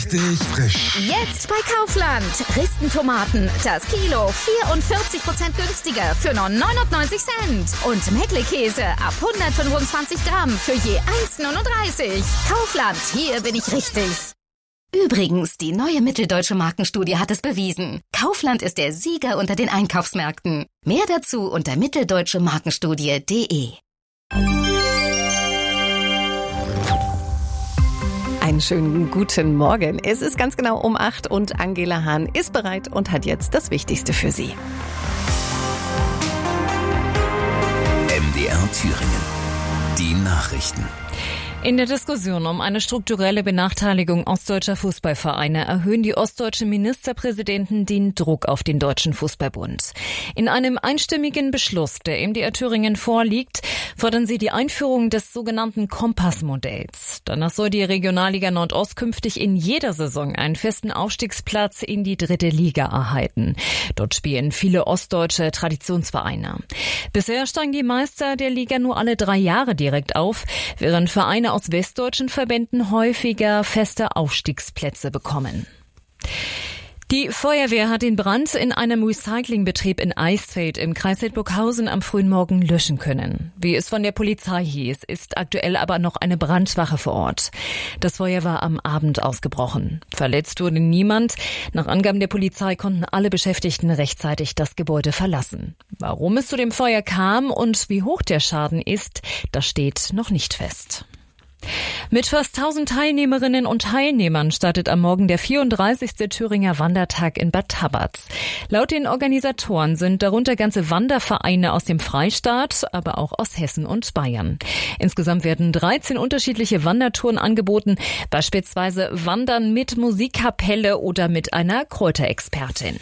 Richtig frisch. Jetzt bei Kaufland. Ristentomaten, das Kilo 44% günstiger für nur 99 Cent. Und Mettlekäse ab 125 Gramm für je 1,39. Kaufland, hier bin ich richtig. Übrigens, die neue Mitteldeutsche Markenstudie hat es bewiesen. Kaufland ist der Sieger unter den Einkaufsmärkten. Mehr dazu unter mitteldeutschemarkenstudie.de. Einen schönen guten Morgen. Es ist ganz genau um 8 und Angela Hahn ist bereit und hat jetzt das Wichtigste für Sie. MDR Thüringen. Die Nachrichten. In der Diskussion um eine strukturelle Benachteiligung ostdeutscher Fußballvereine erhöhen die ostdeutschen Ministerpräsidenten den Druck auf den Deutschen Fußballbund. In einem einstimmigen Beschluss, der MDR Thüringen vorliegt, fordern sie die Einführung des sogenannten Kompassmodells. Danach soll die Regionalliga Nordost künftig in jeder Saison einen festen Aufstiegsplatz in die 3. Liga erhalten. Dort spielen viele ostdeutsche Traditionsvereine. Bisher steigen die Meister der Liga nur alle 3 Jahre direkt auf, während Vereine aus westdeutschen Verbänden häufiger feste Aufstiegsplätze bekommen. Die Feuerwehr hat den Brand in einem Recyclingbetrieb in Eisfeld im Kreis Hildburghausen am frühen Morgen löschen können. Wie es von der Polizei hieß, ist aktuell aber noch eine Brandwache vor Ort. Das Feuer war am Abend ausgebrochen. Verletzt wurde niemand. Nach Angaben der Polizei konnten alle Beschäftigten rechtzeitig das Gebäude verlassen. Warum es zu dem Feuer kam und wie hoch der Schaden ist, das steht noch nicht fest. Mit fast 1000 Teilnehmerinnen und Teilnehmern startet am Morgen der 34. Thüringer Wandertag in Bad Tabatz. Laut den Organisatoren sind darunter ganze Wandervereine aus dem Freistaat, aber auch aus Hessen und Bayern. Insgesamt werden 13 unterschiedliche Wandertouren angeboten, beispielsweise Wandern mit Musikkapelle oder mit einer Kräuterexpertin.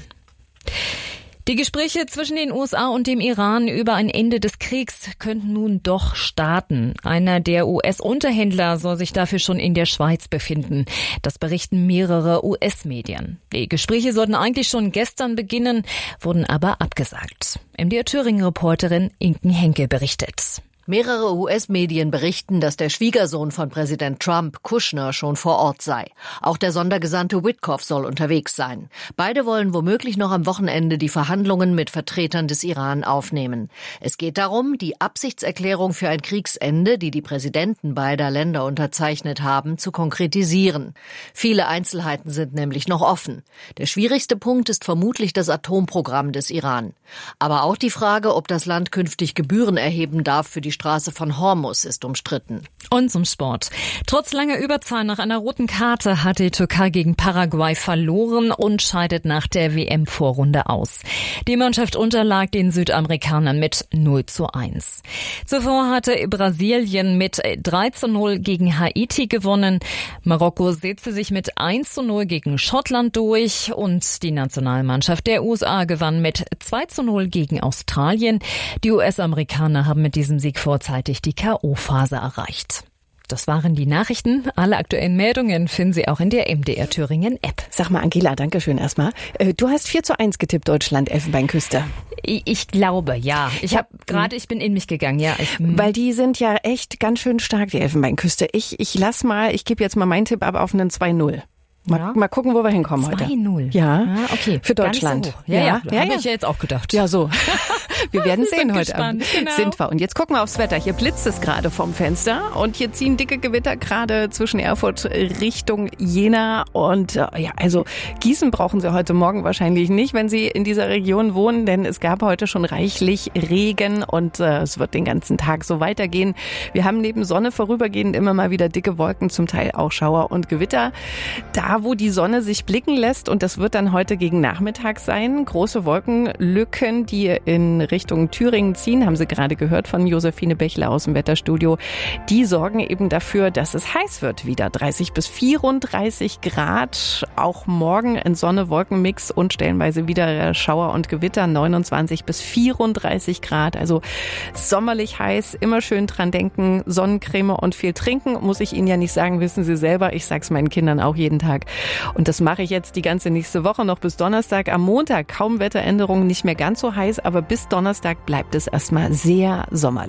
Die Gespräche zwischen den USA und dem Iran über ein Ende des Kriegs könnten nun doch starten. Einer der US-Unterhändler soll sich dafür schon in der Schweiz befinden. Das berichten mehrere US-Medien. Die Gespräche sollten eigentlich schon gestern beginnen, wurden aber abgesagt. MDR Thüringen-Reporterin Inken Henke berichtet. Mehrere US-Medien berichten, dass der Schwiegersohn von Präsident Trump, Kushner, schon vor Ort sei. Auch der Sondergesandte Witkoff soll unterwegs sein. Beide wollen womöglich noch am Wochenende die Verhandlungen mit Vertretern des Iran aufnehmen. Es geht darum, die Absichtserklärung für ein Kriegsende, die die Präsidenten beider Länder unterzeichnet haben, zu konkretisieren. Viele Einzelheiten sind nämlich noch offen. Der schwierigste Punkt ist vermutlich das Atomprogramm des Iran. Aber auch die Frage, ob das Land künftig Gebühren erheben darf für die Straße von Hormuz, ist umstritten. Und zum Sport. Trotz langer Überzahl nach einer roten Karte hat die Türkei gegen Paraguay verloren und scheidet nach der WM-Vorrunde aus. Die Mannschaft unterlag den Südamerikanern mit 0:1. Zuvor hatte Brasilien mit 3:0 gegen Haiti gewonnen. Marokko setzte sich mit 1:0 gegen Schottland durch und die Nationalmannschaft der USA gewann mit 2:0 gegen Australien. Die US-Amerikaner haben mit diesem Sieg vorzeitig die K.O.-Phase erreicht. Das waren die Nachrichten. Alle aktuellen Meldungen finden Sie auch in der MDR Thüringen App. Sag mal, Angela, danke schön erstmal. Du hast 4:1 getippt, Deutschland, Elfenbeinküste. Ich glaube, ja. Ich bin in mich gegangen, ja. Weil die sind ja echt ganz schön stark, die Elfenbeinküste. Ich gebe jetzt mal meinen Tipp ab auf einen 2:0. Mal gucken, wo wir hinkommen 2:0. heute. 2:0. Ja, okay. Für Deutschland. So ja. Habe ich ja jetzt auch gedacht. Ja, so. Wir werden sehen heute Abend. Genau. Sind wir. Und jetzt gucken wir aufs Wetter. Hier blitzt es gerade vom Fenster und hier ziehen dicke Gewitter gerade zwischen Erfurt Richtung Jena. Und also Gießen brauchen Sie heute Morgen wahrscheinlich nicht, wenn Sie in dieser Region wohnen, denn es gab heute schon reichlich Regen und es wird den ganzen Tag so weitergehen. Wir haben neben Sonne vorübergehend immer mal wieder dicke Wolken, zum Teil auch Schauer und Gewitter. Da, wo die Sonne sich blicken lässt, und das wird dann heute gegen Nachmittag sein, große Wolkenlücken, die in Richtung Thüringen ziehen, haben Sie gerade gehört von Josephine Bächler aus dem Wetterstudio. Die sorgen eben dafür, dass es heiß wird wieder. 30 bis 34 Grad. Auch morgen ein Sonne-Wolken-Mix und stellenweise wieder Schauer und Gewitter. 29 bis 34 Grad. Also sommerlich heiß. Immer schön dran denken. Sonnencreme und viel trinken. Muss ich Ihnen ja nicht sagen, wissen Sie selber. Ich sag's meinen Kindern auch jeden Tag. Und das mache ich jetzt die ganze nächste Woche noch bis Donnerstag. Am Montag kaum Wetteränderungen, nicht mehr ganz so heiß, aber bis Donnerstag bleibt es erstmal sehr sommerlich.